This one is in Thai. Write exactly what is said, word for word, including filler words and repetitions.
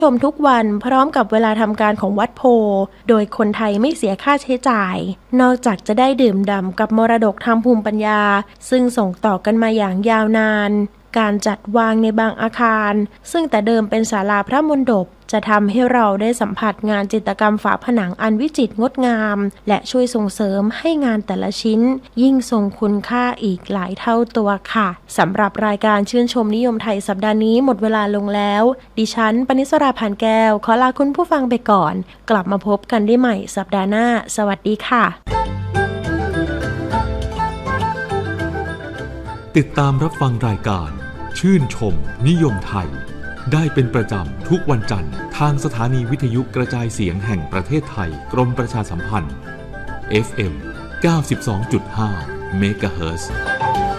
ชมทุกวันพร้อมกับเวลาทำการของวัดโพโดยคนไทยไม่เสียค่าใช้จ่ายนอกจากจะได้ดื่มด่ำกับมรดกทางภูมิปัญญาซึ่งส่งต่อกันมาอย่างยาวนานการจัดวางในบางอาคารซึ่งแต่เดิมเป็นศาลาพระมณฑปจะทำให้เราได้สัมผัสงานจิตรกรรมฝาผนังอันวิจิตรงดงามและช่วยส่งเสริมให้งานแต่ละชิ้นยิ่งทรงคุณค่าอีกหลายเท่าตัวค่ะสำหรับรายการชื่นชมนิยมไทยสัปดาห์นี้หมดเวลาลงแล้วดิฉันปณิสราพานแก้วขอลาคุณผู้ฟังไปก่อนกลับมาพบกันได้ใหม่สัปดาห์หน้าสวัสดีค่ะติดตามรับฟังรายการชื่นชมนิยมไทยได้เป็นประจำทุกวันจันทร์ทางสถานีวิทยุกระจายเสียงแห่งประเทศไทยกรมประชาสัมพันธ์ เอฟ เอ็ม เก้าสิบสองจุดห้า เมกะเฮิรตซ์